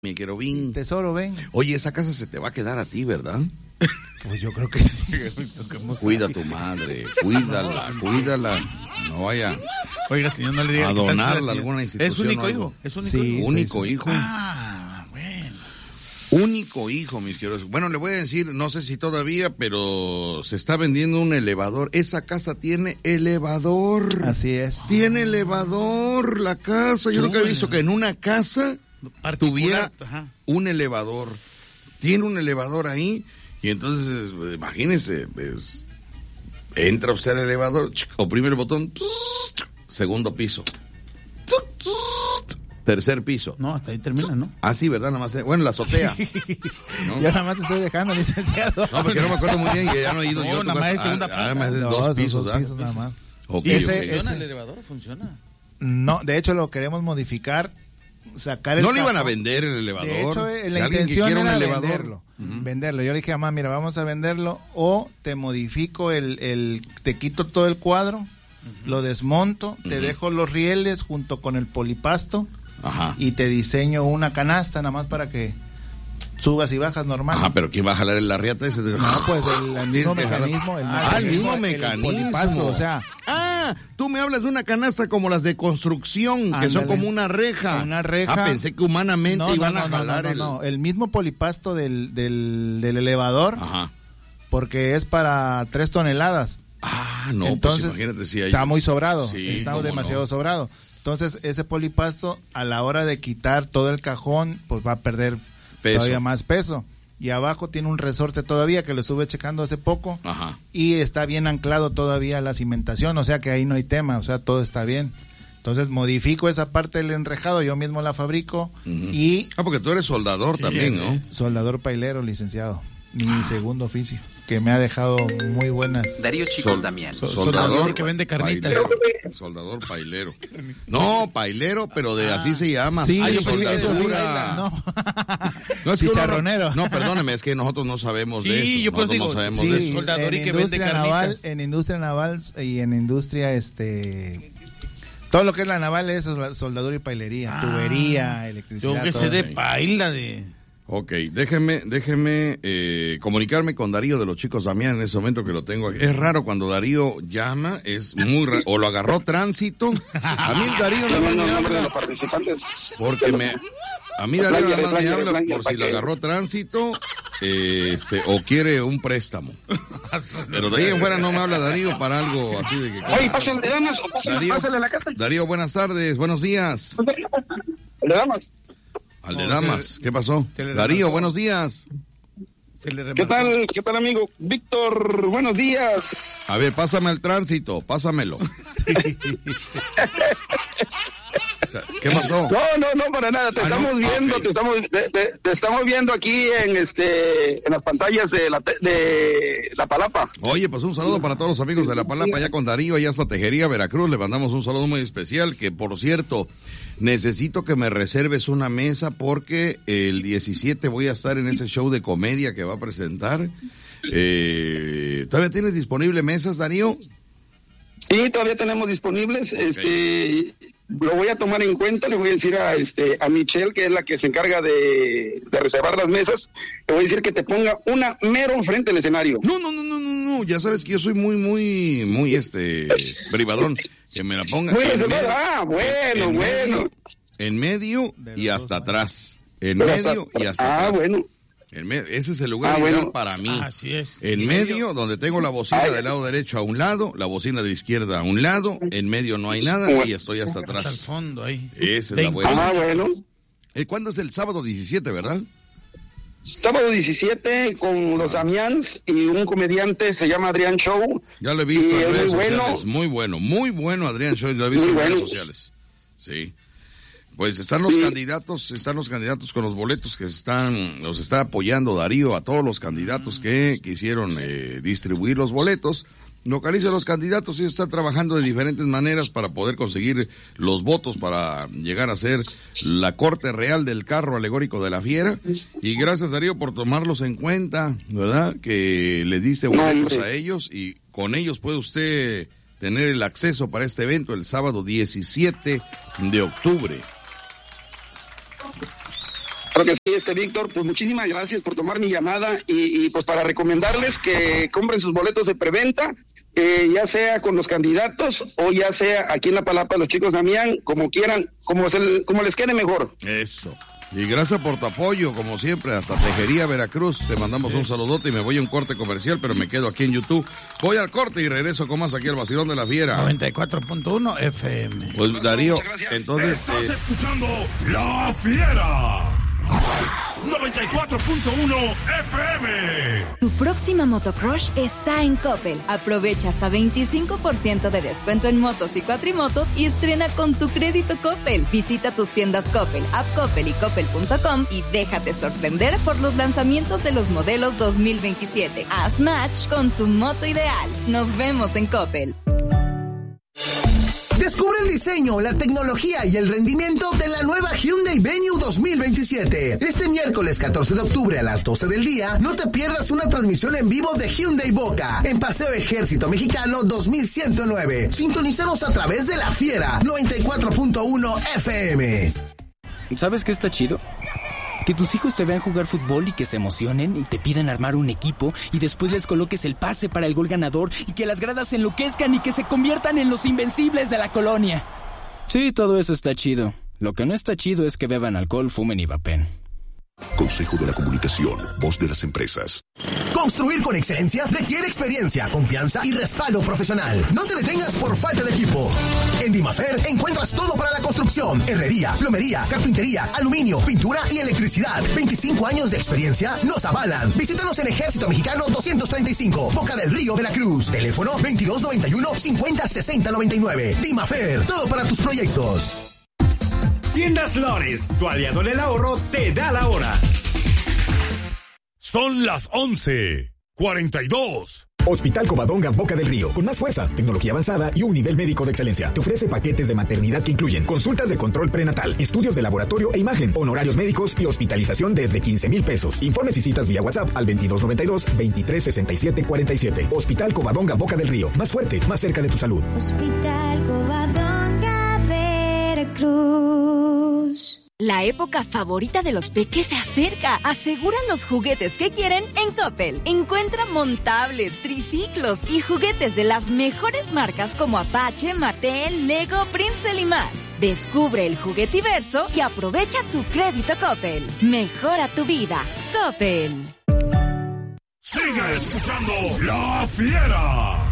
mi querubín. Tesoro, ven. Oye, esa casa se te va a quedar a ti, ¿verdad? Pues yo creo que sí. Cuida a tu madre, cuídala. No vaya. Oiga, señor, no le diga a donarla a alguna institución. ¿Es único hijo? ¿Es único hijo? Sí, único hijo. Ah, bueno. Único hijo, mis queridos. Bueno, le voy a decir, no sé si todavía, pero se está vendiendo un elevador. Esa casa tiene elevador. Así es. Tiene elevador la casa. Yo nunca he visto que en una casa tuviera un elevador. Tiene un elevador ahí y entonces, imagínense, pues, entra usted al elevador, oprime el botón, segundo piso, tercer piso. No, hasta ahí termina, ¿no? Ah, sí, ¿verdad? Nada más, bueno, la azotea. ¿No? Yo nada más te estoy dejando, licenciado. No, porque no me acuerdo muy bien y ya no he ido yo. Nada más es segunda planta. Además es No, dos pisos, dos pisos nada más. Okay, ¿Funciona el elevador? ¿Funciona? No, de hecho lo queremos modificar, sacar el ¿No le iban a cajón. vender el elevador? De hecho, Si la alguien que intención quiera un era elevador, venderlo. Yo le dije a mamá, mira, vamos a venderlo o te modifico te quito todo el cuadro, lo desmonto, te dejo los rieles junto con el polipasto y te diseño una canasta nada más para que subas y bajas normal. Ajá, pero ¿quién va a jalar el arriata ese? No, pues el mismo mecanismo. El mismo mecanismo. El polipasto, o sea. Tú me hablas de una canasta como las de construcción, que son como una reja. Una reja. Ah, pensé que humanamente iban a jalar No, el mismo polipasto del elevador. Ajá. Porque es para 3 toneladas. Ah, no, entonces, pues imagínate si hay... está muy sobrado, Sí, está demasiado sobrado. Entonces, ese polipasto, a la hora de quitar todo el cajón, pues va a perder todavía más peso. Y abajo tiene un resorte todavía que lo estuve checando hace poco. Ajá. Y está bien anclado todavía la cimentación, o sea que ahí no hay tema, o sea, todo está bien. Entonces modifico esa parte del enrejado, yo mismo la fabrico y... Ah, porque tú eres soldador también, ¿no? Soldador pailero, licenciado. Mi segundo oficio, que me ha dejado muy buenas... Darío Chicos Damián. Soldador que vende carnitas. Soldador pailero. No, pailero, pero de así se llama. Sí, Ay, pues, eso es no, es que chicharronero. No, perdóneme, es que nosotros no sabemos de eso. Yo pues digo, no sabemos de eso. Soldador y que vende naval, carnitas. en industria naval y en industria, todo lo que es la naval es soldadura y pailería, tubería, electricidad. Yo que sé de paila de... Ok, déjeme comunicarme con Darío de los Chicos Damián en ese momento que lo tengo aquí. Es raro cuando Darío llama, es muy raro. O lo agarró tránsito. A mí Darío no me habla. Porque a mí Darío nada más me habla por si lo agarró tránsito o quiere un préstamo. Pero de ahí en fuera no me habla Darío para algo así de que... Oye, pásale de damas o pásale a la casa. Darío, buenas tardes, buenos días. ¿Le damos? Al de damas, ¿qué pasó? Darío, buenos días. ¿Qué tal, amigo? Víctor, buenos días. A ver, pásame el tránsito, pásamelo. ¿Qué pasó? No, para nada. Te estamos viendo, okay. te estamos viendo aquí en las pantallas de la Palapa. Oye, pues un saludo para todos los amigos de la Palapa, allá con Darío, allá hasta Tejería, Veracruz. Le mandamos un saludo muy especial, que por cierto, necesito que me reserves una mesa porque el 17 voy a estar en ese show de comedia que va a presentar. ¿Todavía tienes disponible mesas, Darío? Sí, todavía tenemos disponibles. Okay. Lo voy a tomar en cuenta, le voy a decir a Michelle, que es la que se encarga de reservar las mesas, le voy a decir que te ponga una mero frente al escenario. No, ya sabes que yo soy muy privadón, que me la ponga. Muy reservado, bueno. En medio y hasta atrás. En medio y hasta atrás. Bueno. Ese es el lugar ideal para mí. Así es. En medio, donde tengo la bocina del lado derecho a un lado, la bocina de la izquierda a un lado, en medio no hay nada y estoy hasta atrás. Hasta el fondo ahí. Esa es la buena. Bueno. ¿Cuándo es el sábado 17, verdad? Sábado 17 con los Damians y un comediante, se llama Adrián Show. Ya lo he visto en redes sociales. Muy bueno Adrián Show, lo he visto en redes sociales. Sí. Pues están los candidatos con los boletos que los está apoyando Darío, a todos los candidatos que quisieron distribuir los boletos. Localiza a los candidatos, ellos están trabajando de diferentes maneras para poder conseguir los votos para llegar a ser la corte real del carro alegórico de la fiera. Y gracias, Darío, por tomarlos en cuenta, ¿verdad? Que le diste boletos a ellos y con ellos puede usted tener el acceso para este evento el sábado 17 de octubre. Claro que sí, Víctor, pues muchísimas gracias por tomar mi llamada y pues para recomendarles que compren sus boletos de preventa, ya sea con los candidatos o ya sea aquí en La Palapa, los chicos Damián, como quieran, como les quede mejor. Eso. Y gracias por tu apoyo, como siempre, hasta Tejería Veracruz. Te mandamos un saludote y me voy a un corte comercial, pero me quedo aquí en YouTube. Voy al corte y regreso con más aquí al Vacilón de la Fiera. 94.1 FM. Pues Darío, entonces... Estás escuchando La Fiera. 94.1 FM. Tu próxima motocross está en Coppel. Aprovecha hasta 25% de descuento en motos y cuatrimotos y estrena con tu crédito Coppel. Visita tus tiendas Coppel, App Coppel y Coppel.com y déjate sorprender por los lanzamientos de los modelos 2027. Haz match con tu moto ideal. Nos vemos en Coppel. Descubre el diseño, la tecnología y el rendimiento de la nueva Hyundai Venue 2027. Este miércoles 14 de octubre a las 12 del día, no te pierdas una transmisión en vivo de Hyundai Boca en Paseo Ejército Mexicano 2109. Sintonízanos a través de La Fiera 94.1 FM. ¿Sabes qué está chido? Que tus hijos te vean jugar fútbol y que se emocionen y te pidan armar un equipo y después les coloques el pase para el gol ganador y que las gradas se enloquezcan y que se conviertan en los invencibles de la colonia. Sí, todo eso está chido. Lo que no está chido es que beban alcohol, fumen y vapen. Consejo de la Comunicación, voz de las empresas. Construir con excelencia requiere experiencia, confianza y respaldo profesional. No te detengas por falta de equipo. En Dimafer encuentras todo para la construcción: herrería, plomería, carpintería, aluminio, pintura y electricidad. 25 años de experiencia nos avalan. Visítanos en Ejército Mexicano 235, Boca del Río, Veracruz. Teléfono 2291-506099. Dimafer, todo para tus proyectos. Tiendas Lores, tu aliado en el ahorro, te da la hora. Son las 11:42. Hospital Covadonga Boca del Río, con más fuerza, tecnología avanzada y un nivel médico de excelencia. Te ofrece paquetes de maternidad que incluyen consultas de control prenatal, estudios de laboratorio e imagen, honorarios médicos y hospitalización desde 15,000 pesos. Informes y citas vía WhatsApp al 2292-236747. Hospital Covadonga Boca del Río, más fuerte, más cerca de tu salud. Hospital Covadonga Veracruz. La época favorita de los peques se acerca. Aseguran los juguetes que quieren en Coppel. Encuentra montables, triciclos y juguetes de las mejores marcas como Apache, Mattel, Lego, Prinzel y más. Descubre el juguetiverso y aprovecha tu crédito Coppel. Mejora tu vida. Coppel. Sigue escuchando La Fiera.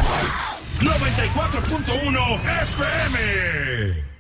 94.1 FM.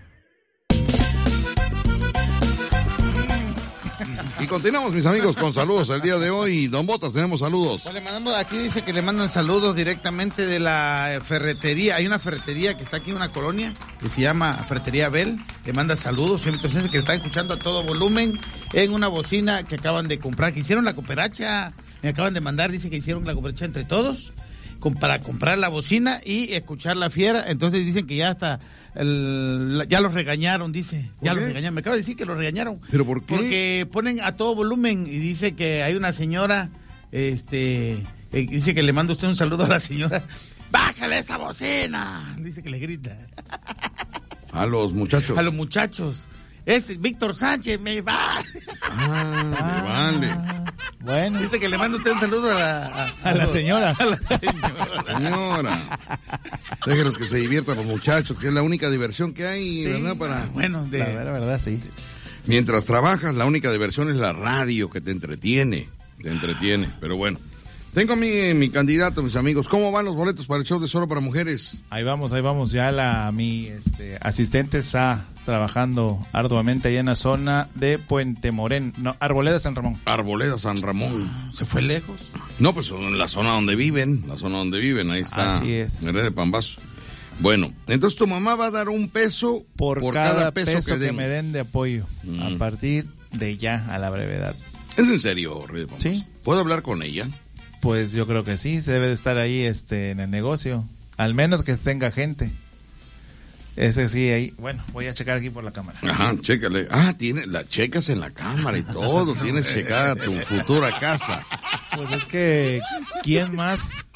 Y continuamos, mis amigos, con saludos el día de hoy. Don Botas, tenemos saludos. Pues le mandamos, aquí dice que le mandan saludos directamente de la ferretería. Hay una ferretería que está aquí en una colonia que se llama Ferretería Bell, que manda saludos, invitaciones, que están escuchando a todo volumen en una bocina que acaban de comprar, que hicieron la cooperacha, me acaban de mandar, dice que hicieron la cooperacha entre todos para comprar la bocina y escuchar La Fiera. Entonces dicen que ya hasta ya los regañaron, dice. Ya los regañaron. Me acaba de decir que los regañaron. ¿Pero por qué? Porque ponen a todo volumen y dice que hay una señora, dice que le manda usted un saludo a la señora. ¡Bájale esa bocina! Dice que le grita. A los muchachos. A los muchachos. Víctor Sánchez, me va. Me vale. Bueno. Dice que le manda usted un saludo a la señora. A la señora. Déjenos que se diviertan los muchachos, que es la única diversión que hay, sí, ¿verdad? La verdad, sí. Mientras trabajas, la única diversión es la radio, que te entretiene. Pero bueno. Tengo mi candidato, mis amigos. ¿Cómo van los boletos para el show de Solo para Mujeres? Ahí vamos. Ya mi asistente está trabajando arduamente allá en la zona de Puente Morén. No, Arboleda San Ramón. ¿Se fue lejos? No, pues en la zona donde viven. Ahí está. Así es. En de Pambazo. Bueno, entonces tu mamá va a dar $1 por cada peso que me den de apoyo. A partir de ya, a la brevedad. ¿Es en serio, Rey de Pambazo? Sí. ¿Puedo hablar con ella? Pues yo creo que sí, se debe de estar ahí en el negocio. Al menos que tenga gente. Ese sí, ahí. Bueno, voy a checar aquí por la cámara. Ajá, chécale. La checas en la cámara y todo. Tienes checada tu futura casa. Pues es que, ¿quién más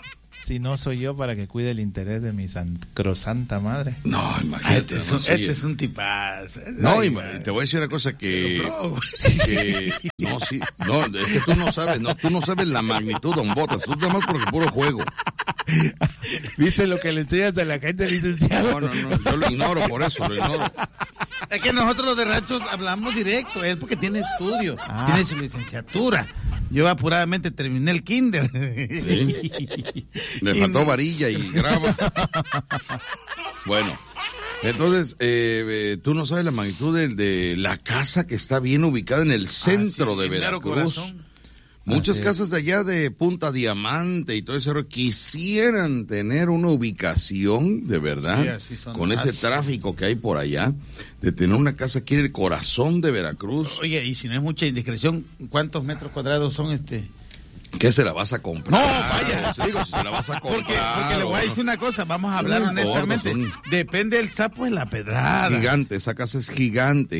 Si no soy yo para que cuide el interés de mi sacrosanta madre. No, imagínate. Este es un tipazo. No, te voy a decir una cosa que no, sí, no, es que tú no sabes la magnitud, don Botas, tú nada más porque puro juego. ¿Viste lo que le enseñas a la gente, licenciado? No, yo lo ignoro, por eso lo ignoro. Es que nosotros los de ranchos hablamos directo, es porque tiene estudios, tiene su licenciatura. Yo apuradamente terminé el kinder. Sí. Me faltó varilla y grava. Bueno, entonces, tú no sabes la magnitud de la casa que está bien ubicada en el centro de Veracruz. Muchas casas de allá de Punta Diamante y todo eso quisieran tener una ubicación, de verdad, con ese tráfico que hay por allá, de tener una casa aquí en el corazón de Veracruz. Oye, y si no es mucha indiscreción, ¿cuántos metros cuadrados son ¿Qué se la vas a comprar? No, vaya. Digo, si se la vas a comprar. Porque le voy a decir una cosa, vamos a hablar honestamente. Depende del sapo en la pedrada. Es gigante, esa casa es gigante.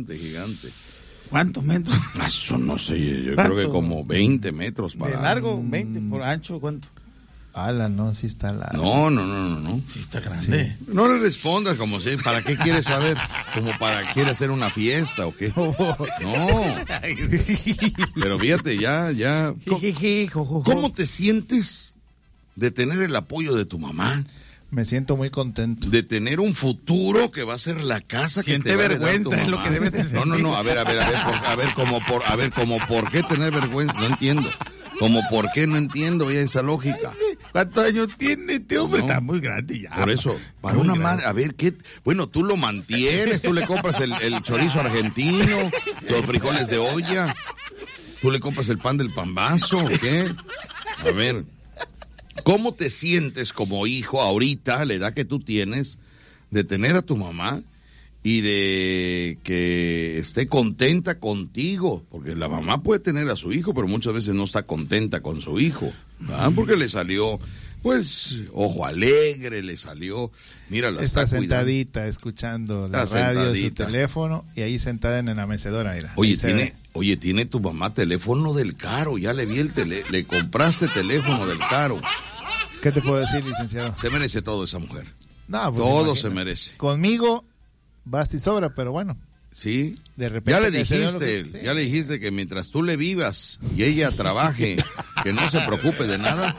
¿Cuántos metros? Eso no sé, yo creo que como 20 metros para... ¿De largo? ¿20? ¿Por ancho? ¿Cuánto? Ala, no, sí está largo. No. Sí está grande. Sí. No le respondas como si, ¿para qué quieres saber? ¿Como para quiere hacer una fiesta o qué? No. Pero fíjate, ya. ¿Cómo te sientes de tener el apoyo de tu mamá? Me siento muy contento. De tener un futuro que va a ser la casa que te va a heredar tu mamá. Siente vergüenza, es lo que debes de sentir. No, a ver, como por qué tener vergüenza, no entiendo. Como por qué no entiendo ya esa lógica. ¿Cuántos años tiene este hombre? Está muy grande ya. Por eso, para una madre, a ver, ¿qué? Bueno, tú lo mantienes, tú le compras el chorizo argentino, los frijoles de olla, tú le compras el pan del pambazo, ¿qué? A ver, ¿cómo te sientes como hijo ahorita, a la edad que tú tienes, de tener a tu mamá y de que esté contenta contigo? Porque la mamá puede tener a su hijo, pero muchas veces no está contenta con su hijo, ¿verdad? Porque le salió, pues, ojo alegre, le salió, mira, la está sentadita escuchando la radio, su teléfono, y ahí sentada en la mecedora, mira. Oye, tiene tu mamá teléfono del caro, ya le vi le compraste teléfono del caro. ¿Qué te puedo decir, licenciado? Se merece todo esa mujer. No, pues todo se merece. Conmigo basta y sobra, pero bueno. Sí. De repente ya le dijiste que mientras tú le vivas y ella trabaje, que no se preocupe de nada.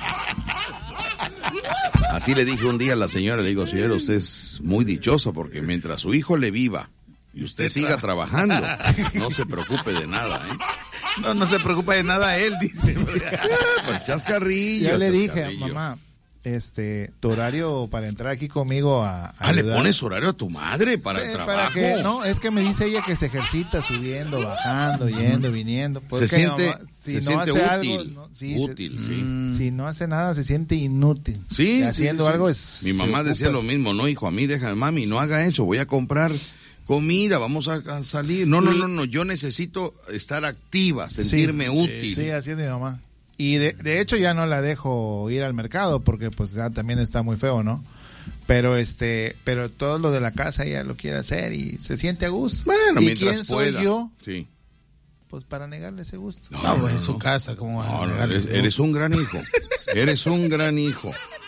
Así le dije un día a la señora, le digo, señora, usted es muy dichosa porque mientras su hijo le viva y usted siga trabajando, no se preocupe de nada, ¿eh? No se preocupa de nada él, dice. Pues chascarrillo. Ya le dije a mamá, tu horario para entrar aquí conmigo a ayudar. ¿Le pones horario a tu madre para el trabajo? Para que, no, es que me dice ella que se ejercita subiendo, bajando, yendo, viniendo. Pues se siente, si no hace útil, algo, sí. Si no hace nada, se siente inútil. Sí, y haciendo algo es... Mi mamá decía lo mismo, no, hijo, a mí déjame, mami, no haga eso, voy a comprar comida, vamos a salir. No, yo necesito estar activa, sentirme útil. Sí, así es mi mamá. Y de hecho ya no la dejo ir al mercado porque pues ya también está muy feo, ¿no? Pero todo lo de la casa ella lo quiere hacer y se siente a gusto. Bueno, ¿y mientras quién pueda. soy yo? Sí. Pues para negarle ese gusto. No, es su casa, ¿cómo va a negarle? Eres un gran hijo. Eres un gran hijo.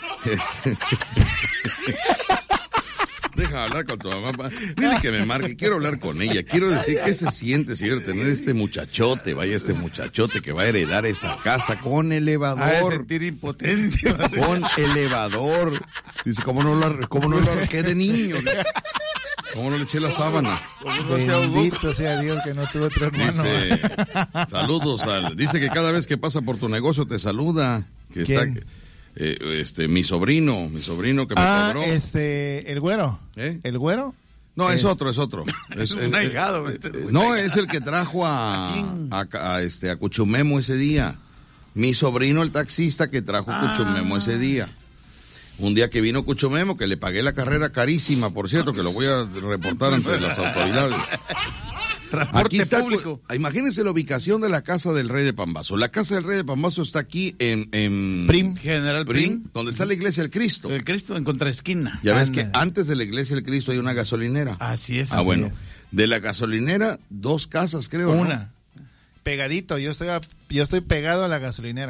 Deja hablar con tu mamá. Dile que me marque. Quiero hablar con ella. Quiero decir qué se siente, señor, tener este muchachote que va a heredar esa casa con elevador. A sentir impotencia. Con elevador. Dice, ¿cómo no lo arqué de niño? Dice, ¿cómo no le eché la sábana? Bendito sea Dios que no tuve otro hermano. Dice, saludos dice que cada vez que pasa por tu negocio te saluda. Que ¿quién? Está... mi sobrino que me cobró. El güero. ¿El güero? No, es otro. Es un ahijado. No, es el que trajo a Cuchumemo ese día. Mi sobrino, el taxista que trajo Cuchumemo ese día. Un día que vino Cuchumemo, que le pagué la carrera carísima, por cierto, que lo voy a reportar ante las autoridades. Aquí está, público. Imagínense la ubicación de la casa del Rey de Pambazo. La casa del Rey de Pambazo está aquí en Prim, General Prim, donde está la iglesia del Cristo. El Cristo en contraesquina. Ya ves que antes de la iglesia del Cristo hay una gasolinera. Así es. Bueno, de la gasolinera, 2 casas, creo. Una. ¿No? Pegadito, yo estoy pegado a la gasolinera.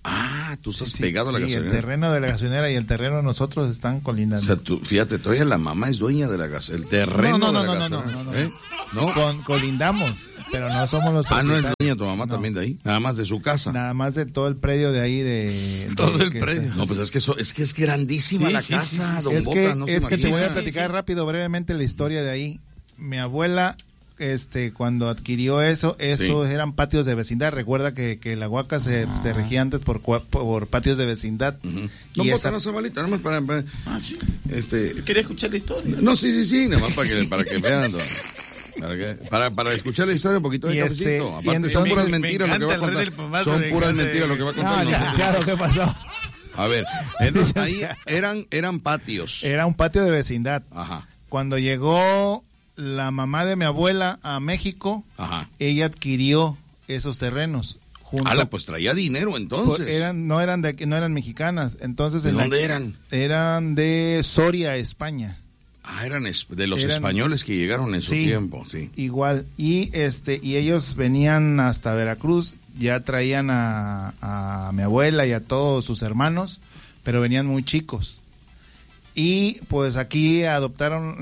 Ah, tú estás pegado a la gasolinera. El terreno de la gasolinera y el terreno de nosotros están colindando. O sea, fíjate, todavía la mamá es dueña de la gasolinera. El terreno de la gasolinera. No. ¿Eh? ¿No? Colindamos, pero no somos los propietarios. ¿No es dueña tu mamá también de ahí? Nada más de su casa. Nada más de todo el predio de ahí todo el predio. No, pues es grandísima la casa, don Bota, no se es que te voy a imagina. platicar rápido, brevemente la historia de ahí. Mi abuela, cuando adquirió eso eran patios de vecindad. Recuerda que la Huaca se regía antes por patios de vecindad. No, Bota, no se malita, nada más para ¿Quería escuchar la historia? No, sí, nada más para que vean. Para escuchar la historia un poquito de cafecito. Aparte son puras mentiras lo que va a contar. Son puras mentiras lo que va a contar. No, licenciado, ¿qué pasó? A ver, entonces ahí eran patios. Era un patio de vecindad. Ajá. Cuando llegó la mamá de mi abuela a México, ella adquirió esos terrenos. Pues traía dinero entonces. No eran mexicanas. Entonces, ¿de dónde eran? Eran de Soria, España. Eran de los españoles que llegaron en su tiempo, sí. Igual. Y ellos venían hasta Veracruz, ya traían a mi abuela y a todos sus hermanos, pero venían muy chicos. Y pues aquí adoptaron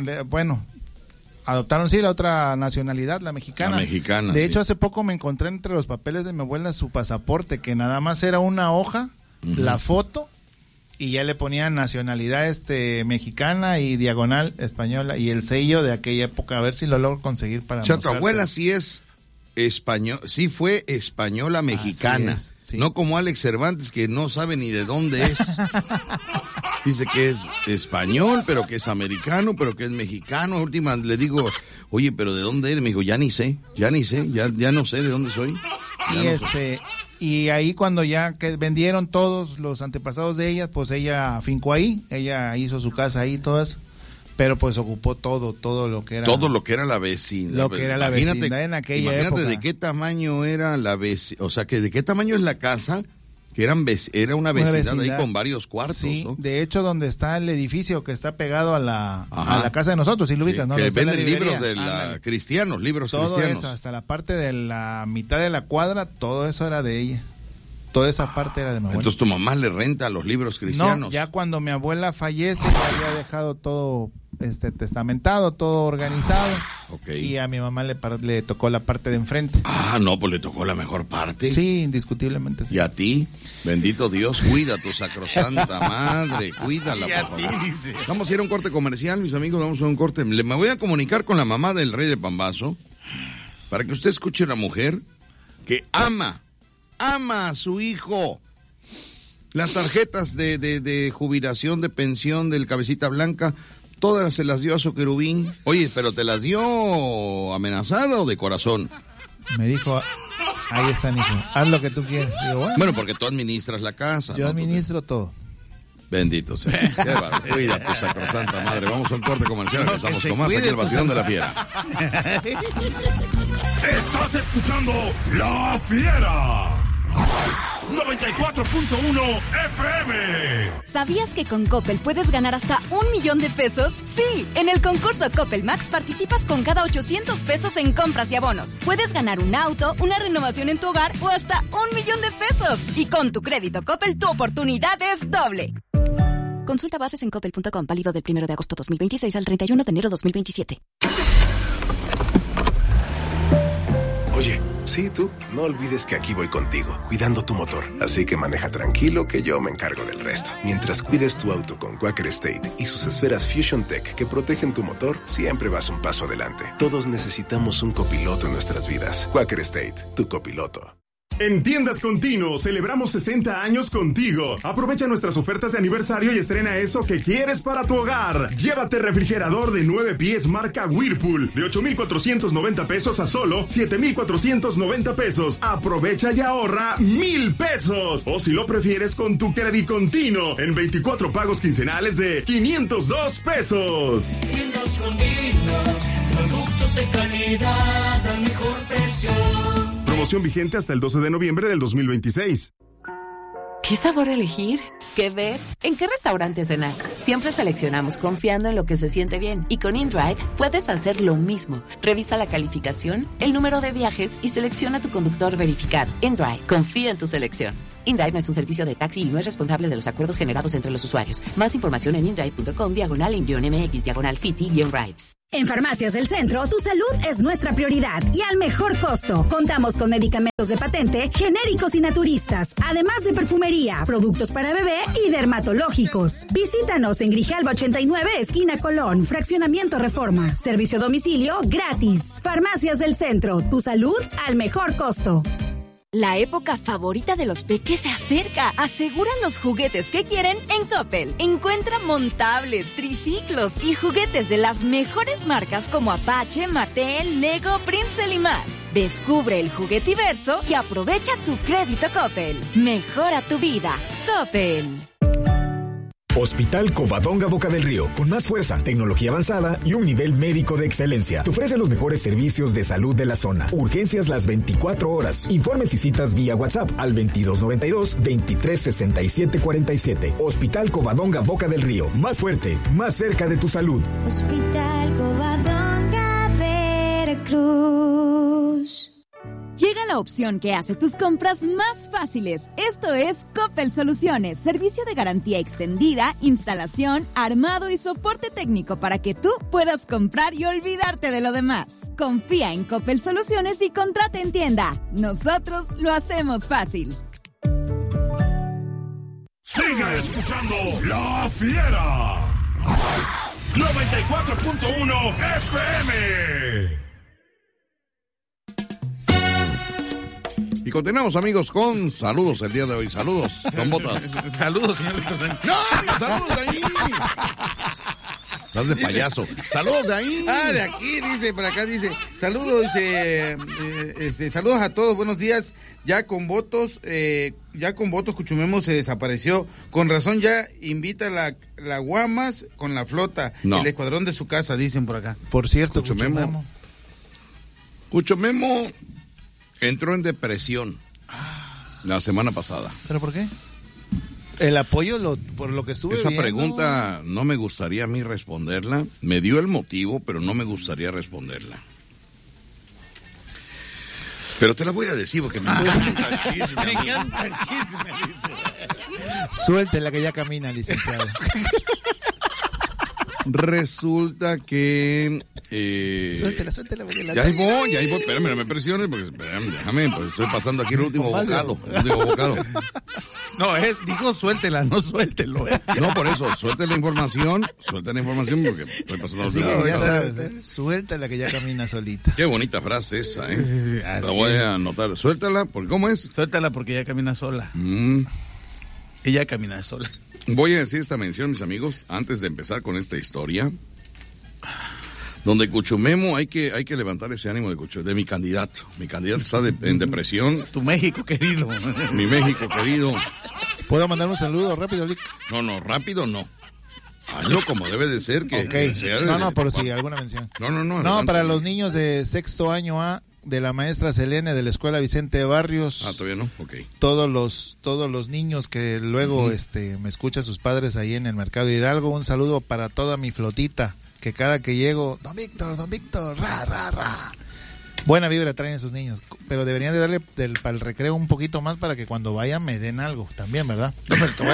la otra nacionalidad, la mexicana. La mexicana. De hecho, hace poco me encontré entre los papeles de mi abuela su pasaporte, que nada más era una hoja, la foto, y ya le ponían nacionalidad mexicana y diagonal española y el sello de aquella época, a ver si lo logro conseguir para tu abuela sí es español, sí fue española mexicana, sí. No como Alex Cervantes, que no sabe ni de dónde es. Dice que es español, pero que es americano, pero que es mexicano. Última le digo, oye, pero ¿de dónde eres? Me dijo, ya no sé, ya no sé de dónde soy. Y ahí cuando ya que vendieron todos los antepasados de ella, pues ella afincó ahí, ella hizo su casa ahí, todas, pero pues ocupó todo lo que era. Todo lo que era la vecindad. Lo que era la vecindad en aquella época. Imagínate de qué tamaño era la vecindad, o sea, que de qué tamaño es la casa, que era una vecindad ahí con varios cuartos, sí, ¿no? De hecho, donde está el edificio que está pegado a la casa de nosotros, si lo ubicas, ¿no? Que venden libros cristianos, libros todo cristianos. Eso, hasta la parte de la mitad de la cuadra, todo eso era de ella. Toda esa parte era de mi abuela. Entonces tu mamá le renta los libros cristianos. No, ya cuando mi abuela fallece, ya había dejado todo testamentado, todo organizado. Okay. Y a mi mamá le tocó la parte de enfrente. No, pues le tocó la mejor parte. Sí, indiscutiblemente sí. Y a ti, bendito Dios, cuida a tu sacrosanta madre, cuídala, por favor. Vamos a ir a un corte comercial, mis amigos, vamos a un corte. Me voy a comunicar con la mamá del rey de Pambazo para que usted escuche a una mujer que ama a su hijo. Las tarjetas de jubilación, de pensión del Cabecita Blanca, todas se las dio a su querubín. Oye, pero ¿te las dio amenazada o de corazón? Me dijo, ahí están, hijo, haz lo que tú quieras. Digo, bueno, porque tú administras la casa. Yo administro todo. Bendito sea. Qué barbaridad. Cuida tu sacrosanta madre. Vamos a un corte comercial. Regresamos con más aquí el vacilón de la Fiera. Estás escuchando La Fiera 94.1 FM. ¿Sabías que con Coppel puedes ganar hasta 1 millón de pesos? Sí, en el concurso Coppel Max participas con cada 800 pesos en compras y abonos. Puedes ganar un auto, una renovación en tu hogar o hasta 1 millón de pesos. Y con tu crédito Coppel, tu oportunidad es doble. Consulta bases en coppel.com, válido del 1 de agosto 2026 al 31 de enero 2027. Oye, sí, tú, no olvides que aquí voy contigo, cuidando tu motor. Así que maneja tranquilo que yo me encargo del resto. Mientras cuides tu auto con Quaker State y sus esferas Fusion Tech que protegen tu motor, siempre vas un paso adelante. Todos necesitamos un copiloto en nuestras vidas. Quaker State, tu copiloto. En Tiendas Continuo celebramos 60 años contigo. Aprovecha nuestras ofertas de aniversario y estrena eso que quieres para tu hogar. Llévate refrigerador de 9 pies marca Whirlpool de 8,490 pesos a solo 7,490 pesos. Aprovecha y ahorra 1,000 pesos. O si lo prefieres con tu crédito continuo en 24 pagos quincenales de 502 pesos. Tiendas Continuo, productos de calidad al mejor precio. Promoción vigente hasta el 12 de noviembre del 2026. ¿Qué sabor elegir? ¿Qué ver? ¿En qué restaurante cenar? Siempre seleccionamos confiando en lo que se siente bien. Y con InDrive puedes hacer lo mismo. Revisa la calificación, el número de viajes y selecciona tu conductor verificado. InDrive, confía en tu selección. InDrive no es un servicio de taxi y no es responsable de los acuerdos generados entre los usuarios. Más información en indrive.com/MX/City-Rides. En Farmacias del Centro, tu salud es nuestra prioridad y al mejor costo. Contamos con medicamentos de patente, genéricos y naturistas, además de perfumería, productos para bebé y dermatológicos. Visítanos en Grijalba 89, esquina Colón, Fraccionamiento Reforma. Servicio a domicilio gratis. Farmacias del Centro, tu salud al mejor costo. La época favorita de los peques se acerca. Aseguran los juguetes que quieren en Coppel. Encuentra montables, triciclos y juguetes de las mejores marcas como Apache, Mattel, Lego, Princeton y más. Descubre el juguetiverso y aprovecha tu crédito Coppel. Mejora tu vida. Coppel. Hospital Covadonga Boca del Río, con más fuerza, tecnología avanzada y un nivel médico de excelencia. Te ofrece los mejores servicios de salud de la zona. Urgencias las 24 horas. Informes y citas vía WhatsApp al 2292-236747. Hospital Covadonga Boca del Río, más fuerte, más cerca de tu salud. Hospital Covadonga Veracruz. Llega la opción que hace tus compras más fáciles. Esto es Coppel Soluciones, servicio de garantía extendida, instalación, armado y soporte técnico para que tú puedas comprar y olvidarte de lo demás. Confía en Coppel Soluciones y contrata en tienda. Nosotros lo hacemos fácil. Sigue escuchando La Fiera 94.1 FM. Y continuamos, amigos, con saludos el día de hoy. Saludos, con botas. Saludos, señor Víctor Sánchez. ¡No! ¡Saludos de ahí! Estás de payaso. ¡Saludos de ahí! Ah, de aquí, dice, por acá dice. Saludos, saludos a todos, buenos días. Ya con votos Cuchumemo se desapareció. Con razón ya invita la Guamas con la flota, el escuadrón de su casa, dicen por acá. Por cierto, Cuchumemo entró en depresión la semana pasada. ¿Pero por qué? El apoyo, por lo que estuve Esa viendo. pregunta no me gustaría a mí responderla. Me dio el motivo, pero no me gustaría responderla. Pero te la voy a decir porque me encanta el chisme. Me encanta el chisme. Suéltela que ya camina, licenciado. Resulta que... Suéltela. Ya ahí voy. Espérame, no me presiones, porque déjame, pues estoy pasando aquí el último bocado. No, dijo suéltela, no suéltelo. No, por eso, suelta la información porque estoy pasando Así que ya sabes, suéltala que ya camina solita. Qué bonita frase esa, La voy a anotar. Suéltala, porque ¿cómo es? Suéltala porque ella camina sola. Ella camina sola. Voy a decir esta mención, mis amigos, antes de empezar con esta historia, donde Cuchumemo hay que levantar ese ánimo de mi candidato. Mi candidato está en depresión. Tu México querido. Mi México querido. ¿Puedo mandar un saludo rápido, Lick? No, rápido no. Hazlo como debe de ser. No, por si alguna mención. No, para los niños de sexto año A, de la maestra Selene de la Escuela Vicente Barrios. Ah, todavía no, ok. Todos los niños que luego me escuchan sus padres ahí en el Mercado Hidalgo, un saludo para toda mi flotita, que cada que llego, Don Víctor, ra. Buena vibra traen esos niños, pero deberían de darle para el recreo un poquito más para que cuando vayan me den algo también, ¿verdad? No, pero te voy a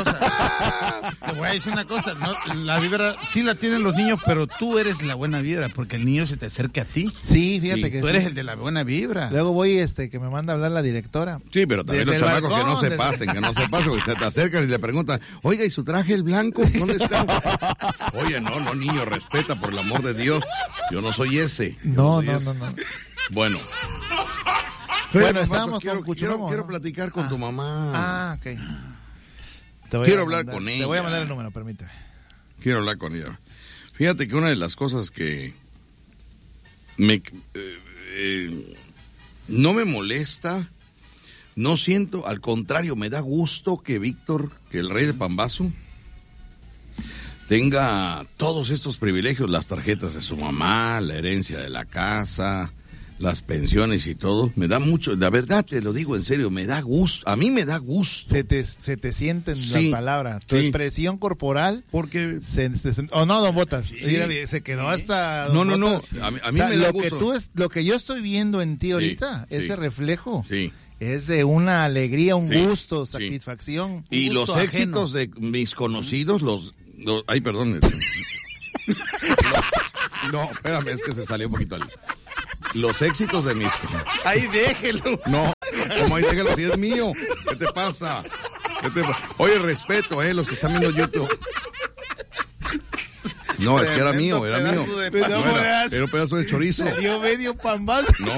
decir una cosa. No, la vibra sí la tienen los niños, pero tú eres la buena vibra, porque el niño se te acerca a ti. Sí, fíjate que tú eres el de la buena vibra. Luego voy que me manda a hablar la directora. Sí, pero también los chamacos que no se pasen, porque se te acercan y le preguntan, oiga, ¿y su traje el blanco? ¿Dónde está? Oye, no, niño, respeta, por el amor de Dios. Yo no soy ese. No. Bueno, estábamos con Cuchumemo. Quiero platicar con tu mamá. Ah, ok. Quiero hablar con ella. Te voy a mandar el número, permíteme. Quiero hablar con ella. Fíjate que una de las cosas que no me molesta, no siento, al contrario, me da gusto que Víctor, que el rey de Pambazo, tenga todos estos privilegios, las tarjetas de su mamá, la herencia de la casa, las pensiones y todo. Me da mucho, la verdad te lo digo en serio, me da gusto, a mí me da gusto. Se te siente en la palabra, tu expresión corporal. Porque... no, don Botas, se quedó hasta... No, a mí me da gusto. Lo que yo estoy viendo en ti ahorita, ese reflejo, es de una alegría, un gusto, satisfacción. Y los ajeno. éxitos de mis conocidos, ay, perdón. No, espérame, es que se salió un poquito. Los éxitos de mis... Ahí déjelo. No, como ahí déjelo, si es mío. ¿Qué te pasa? Oye, respeto, los que están viendo YouTube. No, es que era mío. Era un pedazo de chorizo. Le dio medio pambazo. No.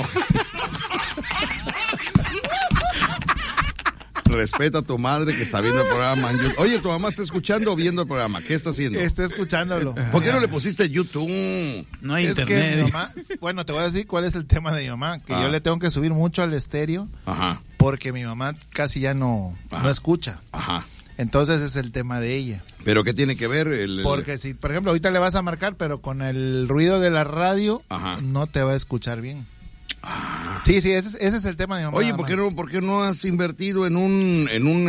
Respeta a tu madre que está viendo el programa. Oye, ¿tu mamá está escuchando o viendo el programa? ¿Qué está haciendo? Está escuchándolo. ¿Por qué no le pusiste YouTube? No hay internet. Que mi mamá, bueno, te voy a decir cuál es el tema de mi mamá, que yo le tengo que subir mucho al estéreo, porque mi mamá casi ya no escucha. Ajá. Entonces es el tema de ella. ¿Pero qué tiene que ver? Porque si, por ejemplo, ahorita le vas a marcar, pero con el ruido de la radio, no te va a escuchar bien. Sí, ese es el tema de mi mamá. Oye, ¿por qué no has invertido en un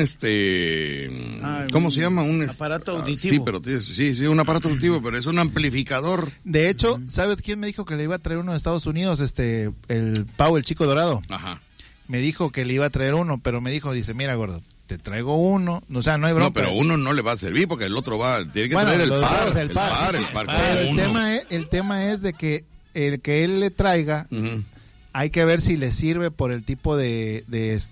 ¿cómo se llama? Un aparato auditivo. Sí, un aparato auditivo, pero es un amplificador. De hecho, ¿sabes quién me dijo que le iba a traer uno de Estados Unidos? El Pau, el chico dorado. Ajá. Me dijo que le iba a traer uno, pero me dijo, dice, mira, gordo, te traigo uno, o sea, no hay bronca. No, pero uno no le va a servir porque el otro tiene que traer el par. Pero el tema es de que el que él le traiga, hay que ver si le sirve por el tipo de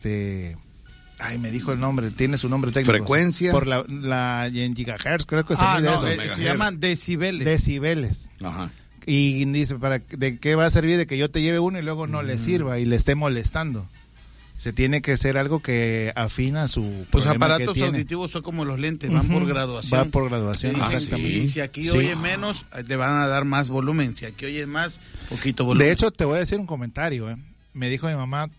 ay, me dijo el nombre, tiene su nombre técnico. Frecuencia. Por la en gigahertz, creo que se mide eso. Se llaman decibeles. Decibeles. Ajá. Y dice, ¿de qué va a servir de que yo te lleve uno y luego no le sirva y le esté molestando? Se tiene que ser algo que afina su Pues aparatos auditivos son como los lentes, van por graduación. Va por graduación, exactamente. Si aquí oye menos, le van a dar más volumen. Si aquí oye más, poquito volumen. De hecho, te voy a decir un comentario. Me dijo mi mamá,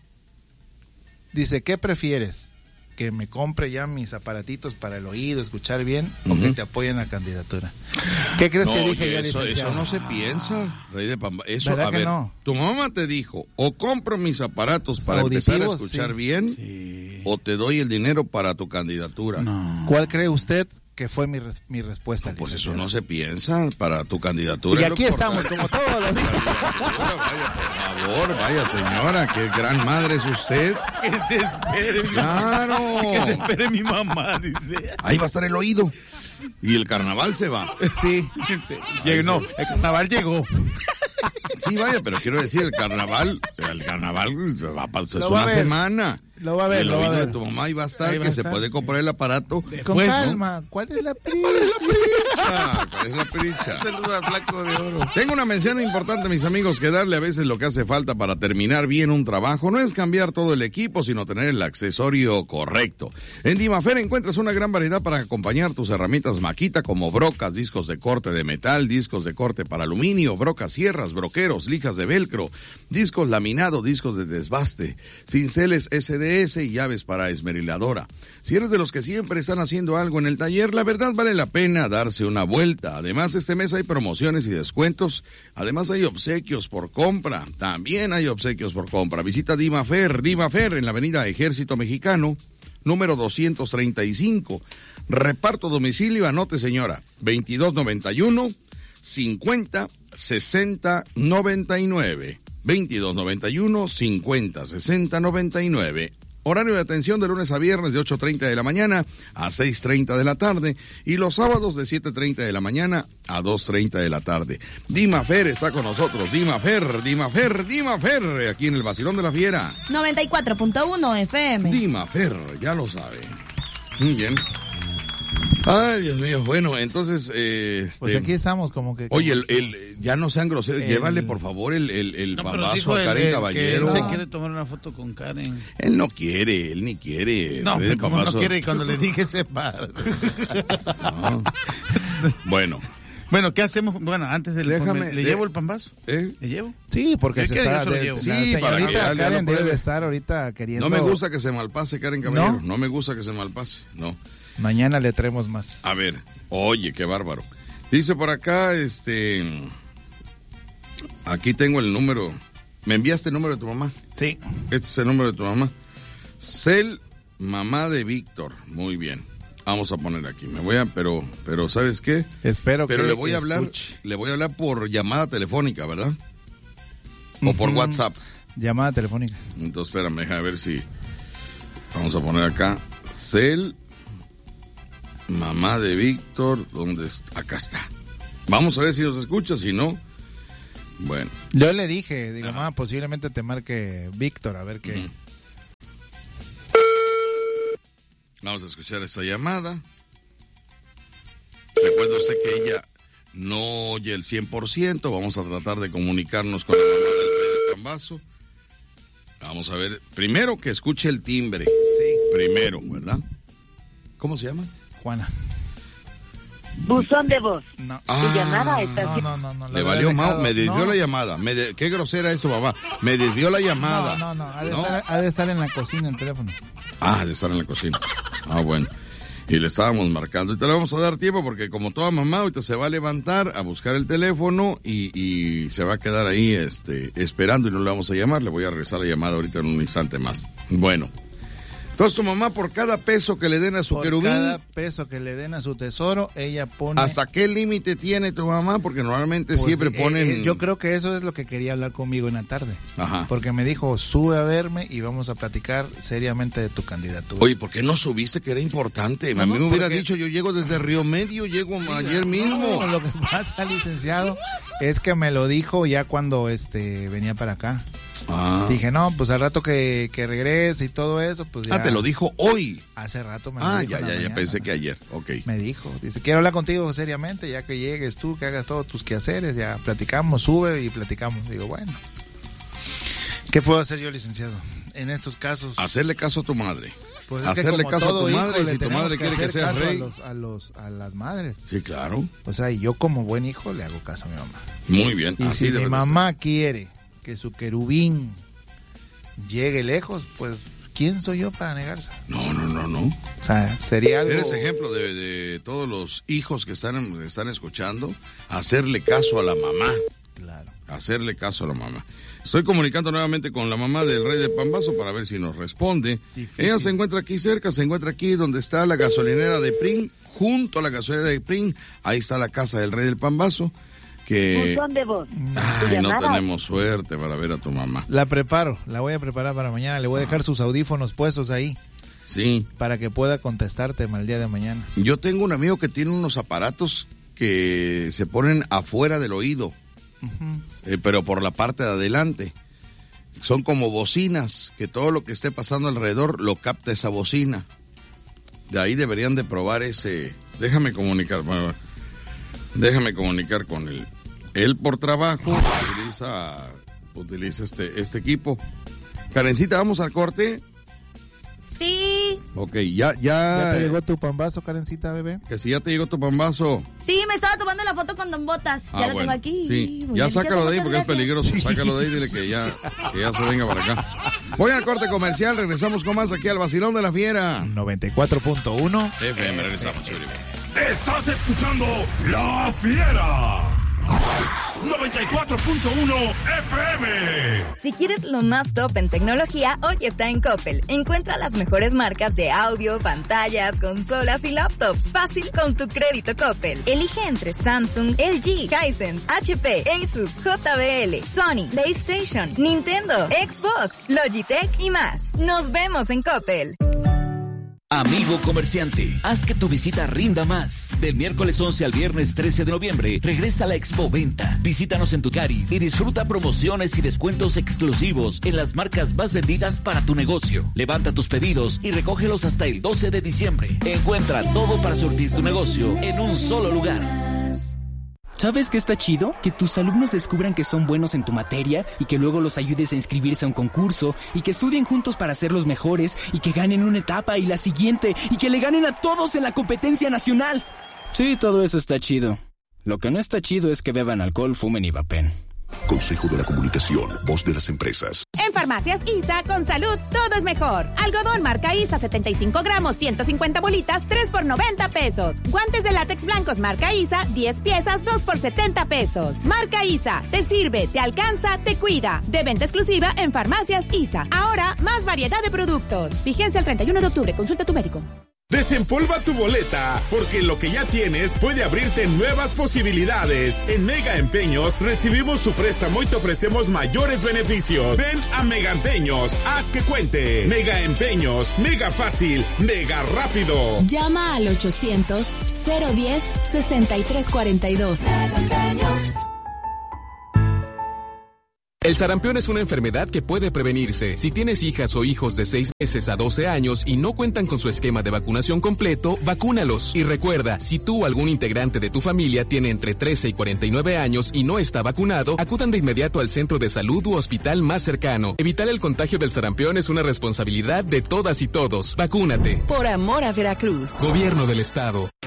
dice, ¿qué prefieres? ¿Que me compre ya mis aparatitos para el oído, escuchar bien, o que te apoye en la candidatura? ¿Qué crees que dije yo, licenciado? Eso no se piensa, Rey de Pamba. Eso, ¿verdad a que ver, no? Tu mamá te dijo, o compro mis aparatos para empezar a escuchar bien, o te doy el dinero para tu candidatura. No. ¿Cuál cree usted que fue mi respuesta? No, pues eso no se piensa para tu candidatura. Y aquí estamos, como todos los días. Vaya, por favor, vaya señora, qué gran madre es usted. Que se espere. Claro. Que se espere mi mamá, dice. Ahí va a estar el oído. Y el carnaval se va. Sí. No, el carnaval llegó. Sí, vaya, pero quiero decir, el carnaval va a pasar una semana. Lo va a ver, el lo va a oído ver. de tu mamá ahí va a estar, que se puede comprar el aparato. Con calma, ¿cuál es la prisa? ¿Cuál es la prisa? Saluda al Flaco de Oro. Tengo una mención importante, mis amigos, que darle a veces lo que hace falta para terminar bien un trabajo no es cambiar todo el equipo, sino tener el accesorio correcto. En Dimafer encuentras una gran variedad para acompañar tus herramientas Makita, como brocas, discos de corte de metal, discos de corte para aluminio, brocas, sierras, broqueros, lijas de velcro, discos laminado, discos de desbaste, cinceles SDS y llaves para esmeriladora. Si eres de los que siempre están haciendo algo en el taller, la verdad vale la pena darse una vuelta. Además, este mes hay promociones y descuentos. Además, hay obsequios por compra. También hay obsequios por compra. Visita Dimafer en la avenida Ejército Mexicano, número 235. Reparto domicilio, anote señora, 2291 50 60 99. 2291 50 60 99. Horario de atención de lunes a viernes de 8:30 de la mañana a 6:30 de la tarde y los sábados de 7:30 de la mañana a 2:30 de la tarde. Dimafer está con nosotros. Dimafer, aquí en el Vacilón de la Fiera. 94.1 FM. Dimafer, ya lo sabe. Muy bien. Ay, Dios mío. Bueno, entonces... pues aquí estamos como que... Oye, ya no sean groseros. Llévale, por favor, el pambazo a Karen Caballero. Él se quiere tomar una foto con Karen. Él no quiere, él ni quiere. No, como no quiere, cuando le dije se para. No. Bueno, ¿qué hacemos? Bueno, antes de... ¿Le llevo el pambazo? ¿Le llevo? Sí, porque se está... Sí, para que Karen debe estar ahorita queriendo... No me gusta que se malpase, Karen Caballero. No me gusta que se malpase, no. Mañana le traemos más. A ver, oye, qué bárbaro. Dice por acá, aquí tengo el número. ¿Me enviaste el número de tu mamá? Sí. Este es el número de tu mamá. Cel, mamá de Víctor. Muy bien. Vamos a poner aquí. Pero ¿sabes qué? Espero que le voy a hablar por llamada telefónica, ¿verdad? O por WhatsApp. Llamada telefónica. Entonces, espérame, déjame ver si Vamos a poner acá, Cel, mamá de Víctor, ¿dónde está? Acá está. Vamos a ver si nos escucha, si no, bueno. Yo le dije, digo, mamá, posiblemente te marque Víctor, a ver qué. Vamos a escuchar esta llamada. Recuerda usted que ella no oye el 100%, vamos a tratar de comunicarnos con la mamá del Rey del Pambazo. Vamos a ver, primero que escuche el timbre. Sí. Primero, ¿verdad? ¿Cómo se llama? Juana. Buzón de voz. No. Tu llamada está... No. Le valió mal, me desvió la llamada. Qué grosera es tu mamá. Me desvió la llamada. No. Ha de estar en la cocina el teléfono. Ha de estar en la cocina. Bueno. Y le estábamos marcando. Y te le vamos a dar tiempo porque como toda mamá, ahorita se va a levantar a buscar el teléfono y se va a quedar ahí esperando y no le vamos a llamar. Le voy a regresar la llamada ahorita en un instante más. Bueno. Entonces tu mamá, por cada peso que le den a su querubín... Por cada peso que le den a su tesoro, ella pone... ¿Hasta qué límite tiene tu mamá? Porque normalmente siempre ponen... yo creo que eso es lo que quería hablar conmigo en la tarde. Ajá. Porque me dijo, sube a verme y vamos a platicar seriamente de tu candidatura. Oye, ¿por qué no subiste que era importante? A mí me hubiera dicho, yo llego desde Río Medio, llego ayer mismo. No, lo que pasa, licenciado, es que me lo dijo ya cuando venía para acá. Dije, no, pues al rato que regrese y todo eso, pues ya... te lo dijo hoy. Hace rato me lo dijo. Ya pensé que ayer, ok. Me dijo, dice, quiero hablar contigo seriamente, ya que llegues tú, que hagas todos tus quehaceres, ya platicamos, sube y platicamos. Digo, bueno, ¿qué puedo hacer yo, licenciado? En estos casos... Hacerle caso a tu madre. Pues hacerle caso a tu madre, hijo, si tu madre quiere que sea rey. A las madres. Sí, claro. O sea, y yo como buen hijo le hago caso a mi mamá. Muy bien. Y si mi mamá quiere que su querubín llegue lejos, pues ¿quién soy yo para negarse? No. O sea, sería algo... Eres ejemplo de todos los hijos que están escuchando, hacerle caso a la mamá. Claro. Hacerle caso a la mamá. Estoy comunicando nuevamente con la mamá del Rey del Pambazo para ver si nos responde. Difícil. Ella se encuentra aquí cerca, donde está la gasolinera de Pring, junto a la gasolinera de Pring, ahí está la casa del Rey del Pambazo. Buzón de voz. No tenemos suerte para ver a tu mamá. La voy a preparar para mañana, le voy a dejar sus audífonos puestos ahí. Sí. Para que pueda contestarte el día de mañana. Yo tengo un amigo que tiene unos aparatos que se ponen afuera del oído, pero por la parte de adelante. Son como bocinas, que todo lo que esté pasando alrededor lo capta esa bocina. De ahí deberían de probar ese... Déjame comunicar con él. Él por trabajo utiliza este equipo. Karencita, ¿vamos al corte? Sí. Ok, ya te llegó tu pambazo, Karencita, bebé. Que si ya te llegó tu pambazo. Sí, me estaba tomando la foto con Don Botas. Ya lo tengo aquí. Sí. Ya sácalo de ahí porque es peligroso. Sí. Sácalo de ahí, dile que ya se venga para acá. Voy al corte comercial, regresamos con más aquí al Vacilón de la Fiera. 94.1 FM, regresamos. Estás escuchando La Fiera. 94.1 FM. Si quieres lo más top en tecnología, hoy está en Coppel. Encuentra las mejores marcas de audio, pantallas, consolas y laptops. Fácil con tu crédito Coppel. Elige entre Samsung, LG, Hisense, HP, Asus, JBL, Sony, PlayStation, Nintendo, Xbox, Logitech y más. Nos vemos en Coppel. Amigo comerciante, haz que tu visita rinda más. Del miércoles 11 al viernes 13 de noviembre, regresa a la Expo Venta. Visítanos en tu Caris y disfruta promociones y descuentos exclusivos en las marcas más vendidas para tu negocio. Levanta tus pedidos y recógelos hasta el 12 de diciembre. Encuentra todo para surtir tu negocio en un solo lugar. ¿Sabes qué está chido? Que tus alumnos descubran que son buenos en tu materia y que luego los ayudes a inscribirse a un concurso y que estudien juntos para ser los mejores y que ganen una etapa y la siguiente y que le ganen a todos en la competencia nacional. Sí, todo eso está chido. Lo que no está chido es que beban alcohol, fumen y vapen. Consejo de la Comunicación, voz de las empresas. En Farmacias ISA, con salud, todo es mejor. Algodón marca ISA, 75 gramos, 150 bolitas, 3 por 90 pesos. Guantes de látex blancos marca ISA, 10 piezas, 2 por 70 pesos. Marca ISA, te sirve, te alcanza, te cuida. De venta exclusiva en Farmacias ISA. Ahora, más variedad de productos. Vigencia el 31 de octubre, consulta a tu médico. Desempolva tu boleta, porque lo que ya tienes puede abrirte nuevas posibilidades. En Mega Empeños recibimos tu préstamo y te ofrecemos mayores beneficios. Ven a Mega Empeños, haz que cuente. Mega Empeños, mega fácil, mega rápido. Llama al 800-010-6342. El sarampión es una enfermedad que puede prevenirse. Si tienes hijas o hijos de 6 meses a 12 años y no cuentan con su esquema de vacunación completo, vacúnalos. Y recuerda, si tú o algún integrante de tu familia tiene entre 13 y 49 años y no está vacunado, acudan de inmediato al centro de salud u hospital más cercano. Evitar el contagio del sarampión es una responsabilidad de todas y todos. Vacúnate. Por amor a Veracruz. Gobierno del Estado.